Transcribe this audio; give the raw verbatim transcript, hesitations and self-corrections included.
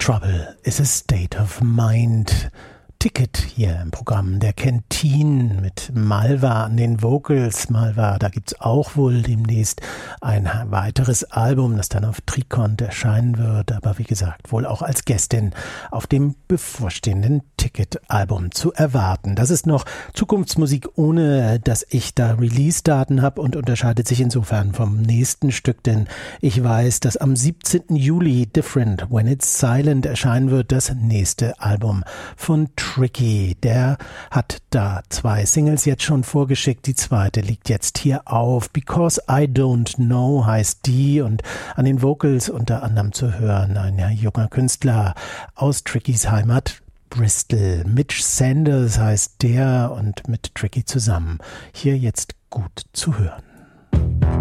Trouble is a state of mind. Ticket hier im Programm der Canteen mit Malva an den Vocals. Malva, da gibt's auch wohl demnächst ein weiteres Album, das dann auf Trikont erscheinen wird, aber wie gesagt, wohl auch als Gästin auf dem bevorstehenden Ticket-Album zu erwarten. Das ist noch Zukunftsmusik, ohne dass ich da Release-Daten habe und unterscheidet sich insofern vom nächsten Stück, denn ich weiß, dass am siebzehnten Juli Different When It's Silent erscheinen wird, das nächste Album von Tricky. Der hat da zwei Singles jetzt schon vorgeschickt. Die zweite liegt jetzt hier auf. Because I Don't Know heißt die und an den Vocals unter anderem zu hören ein junger Künstler aus Trickys Heimat Bristol. Mitch Sanders heißt der und mit Tricky zusammen. Hier jetzt gut zu hören.